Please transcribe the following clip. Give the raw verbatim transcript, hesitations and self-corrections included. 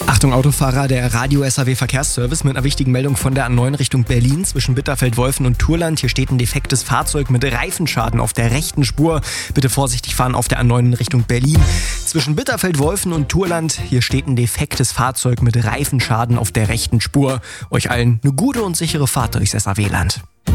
Achtung Autofahrer, der Radio-S A W Verkehrsservice mit einer wichtigen Meldung von der A neun Richtung Berlin zwischen Bitterfeld-Wolfen und Turland. Hier steht ein defektes Fahrzeug mit Reifenschaden auf der rechten Spur. Bitte vorsichtig fahren auf der A neun in Richtung Berlin. Zwischen Bitterfeld-Wolfen und Turland, hier steht ein defektes Fahrzeug mit Reifenschaden auf der rechten Spur. Euch allen eine gute und sichere Fahrt durchs S A W-Land.